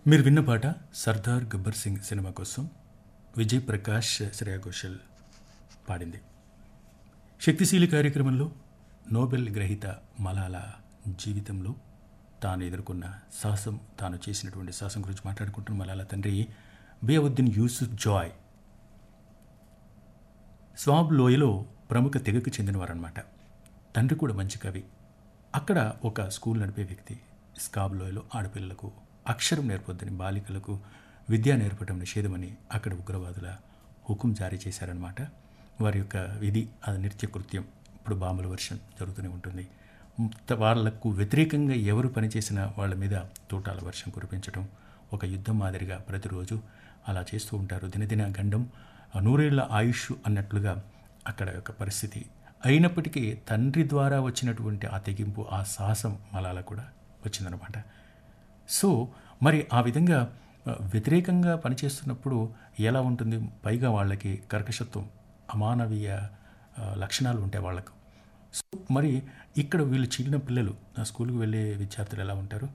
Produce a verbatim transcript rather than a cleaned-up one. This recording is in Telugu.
మీరు విన్న పాట సర్దార్ గబ్బర్ సింగ్ సినిమా కోసం విజయ్ ప్రకాష్ శ్రేయా ఘోషల్ పాడింది. శక్తిశీలి కార్యక్రమంలో నోబెల్ గ్రహీత మలాలా జీవితంలో తాను ఎదుర్కొన్న సాహసం, తాను చేసినటువంటి సాహసం గురించి మాట్లాడుకుంటున్న మలాలా తండ్రి బియావుద్దీన్ యూసుఫ్ జాయ్ స్వాబ్ లోయలో ప్రముఖ తెగకు చెందినవారన్నమాట. తండ్రి కూడా మంచి కవి. అక్కడ ఒక స్కూల్ నడిపే వ్యక్తి. స్కాబ్ లోయలో ఆడపిల్లలకు అక్షరం నేర్పొద్దని, బాలికలకు విద్య నేర్పడం నిషేధమని అక్కడ ఉగ్రవాదుల హుకుం జారీ చేశారనమాట. వారి యొక్క విధి అది నిత్య కృత్యం. ఇప్పుడు బాంబుల వర్షం జరుగుతూనే ఉంటుంది. వాళ్లకు వ్యతిరేకంగా ఎవరు పనిచేసినా వాళ్ళ మీద తోటాల వర్షం కురిపించడం ఒక యుద్ధం మాదిరిగా ప్రతిరోజు అలా చేస్తూ ఉంటారు. దినదిన గండం నూరేళ్ల ఆయుష్ అన్నట్లుగా అక్కడ యొక్క పరిస్థితి. అయినప్పటికీ తండ్రి ద్వారా వచ్చినటువంటి ఆ తెగింపు, ఆ సాహసం మలాలా కూడా వచ్చిందనమాట. సో మరి ఆ విధంగా వ్యతిరేకంగా పనిచేస్తున్నప్పుడు ఎలా ఉంటుంది? పైగా వాళ్ళకి కర్కశత్వం, అమానవీయ లక్షణాలు ఉంటాయి వాళ్ళకు. సో మరి ఇక్కడ వీళ్ళు చిన్న పిల్లలు, స్కూల్కి వెళ్ళే విద్యార్థులు ఎలా ఉంటారు?